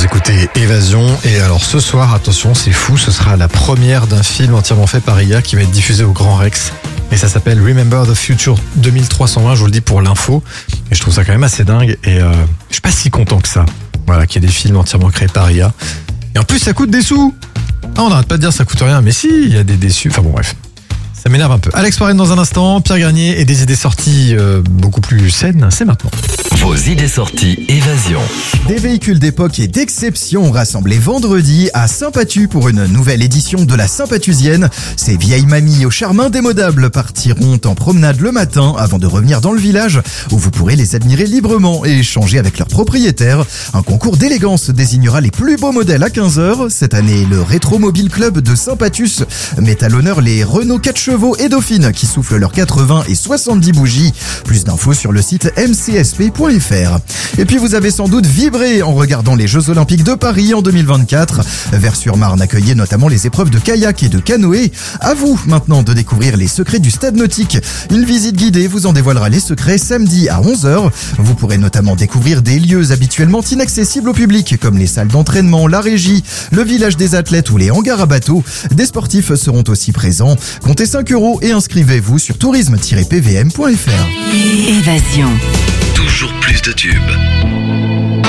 Vous écoutez Évasion et alors ce soir, attention, c'est fou, ce sera la première d'un film entièrement fait par IA qui va être diffusé au Grand Rex et ça s'appelle Remember the Future 2320, je vous le dis pour l'info et je trouve ça quand même assez dingue et je suis pas si content que ça. Voilà, qu'il y ait des films entièrement créés par IA et en plus ça coûte des sous. Ah, on n'arrête pas de dire ça coûte rien, mais si, il y a des déçus, enfin bon bref. Ça m'énerve un peu. Alex Warren dans un instant, Pierre Garnier et des idées sorties beaucoup plus saines, c'est maintenant. Vos idées sorties Évasion. Des véhicules d'époque et d'exception rassemblés vendredi à Saint-Patu pour une nouvelle édition de la Saint-Patusienne. Ces vieilles mamies au charme indémodable partiront en promenade le matin avant de revenir dans le village où vous pourrez les admirer librement et échanger avec leurs propriétaires. Un concours d'élégance désignera les plus beaux modèles à 15h. Cette année, le Rétro Mobile Club de Saint-Patus met à l'honneur les Renault 4 chevaux et Dauphine qui soufflent leurs 80 et 70 bougies. Plus d'infos sur le site mcsp.fr. Et puis vous avez sans doute vibré en regardant les Jeux Olympiques de Paris en 2024. Vers-sur-Marne accueillait notamment les épreuves de kayak et de canoë. À vous maintenant de découvrir les secrets du stade nautique. Une visite guidée vous en dévoilera les secrets samedi à 11h. Vous pourrez notamment découvrir des lieux habituellement inaccessibles au public comme les salles d'entraînement, la régie, le village des athlètes ou les hangars à bateaux. Des sportifs seront aussi présents. Comptez 5€ et inscrivez-vous sur tourisme-pvm.fr. Évasion. Toujours plus de tubes.